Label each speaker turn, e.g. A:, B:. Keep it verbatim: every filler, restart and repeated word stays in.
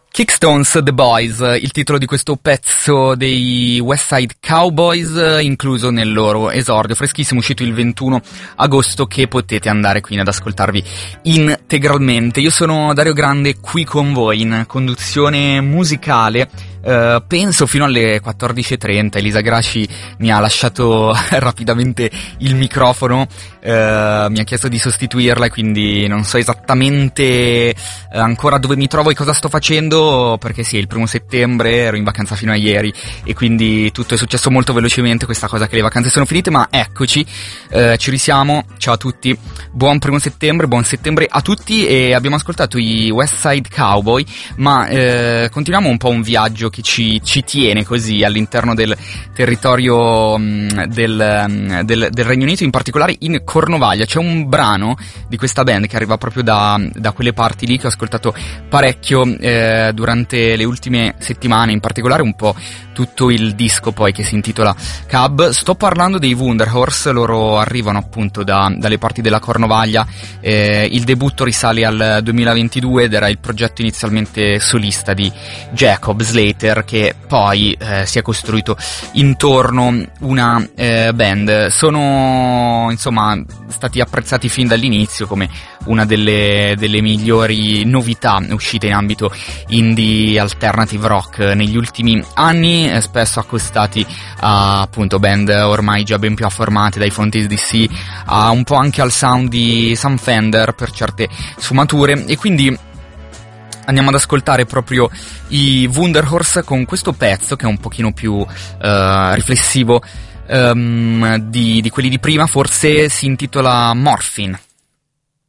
A: Kickstones The Boys, il titolo di questo pezzo dei West Side Cowboys, incluso nel loro esordio freschissimo, uscito il ventuno agosto, che potete andare quindi ad ascoltarvi integralmente. Io sono Dario Grande, qui con voi in conduzione musicale. Uh, penso fino alle quattordici e trenta. Elisa Grasci mi ha lasciato rapidamente il microfono, uh, mi ha chiesto di sostituirla e quindi non so esattamente uh, ancora dove mi trovo e cosa sto facendo, perché sì, è il primo settembre, ero in vacanza fino a ieri e quindi tutto è successo molto velocemente, questa cosa che le vacanze sono finite, ma eccoci, uh, ci risiamo. Ciao a tutti, buon primo settembre, buon settembre a tutti. E abbiamo ascoltato i West Side Cowboy, ma uh, continuiamo un po' un viaggio che ci, ci tiene così all'interno del territorio um, del, um, del, del Regno Unito, in particolare in Cornovaglia. C'è un brano di questa band che arriva proprio da, da quelle parti lì, che ho ascoltato parecchio eh, durante le ultime settimane, in particolare un po' tutto il disco poi che si intitola Cab. Sto parlando dei Wunderhorse, loro arrivano appunto da, dalle parti della Cornovaglia, eh, il debutto risale al duemilaventidue ed era il progetto inizialmente solista di Jacob Slater, che poi eh, si è costruito intorno una eh, band. Sono insomma stati apprezzati fin dall'inizio come una delle, delle migliori novità uscite in ambito indie alternative rock negli ultimi anni, eh, spesso accostati a appunto band ormai già ben più affermate, dai Fontaines D C a un po' anche al sound di Sam Fender per certe sfumature. E quindi andiamo ad ascoltare proprio i Wunderhorse con questo pezzo che è un pochino più uh, riflessivo um, di, di quelli di prima, forse si intitola Morphine.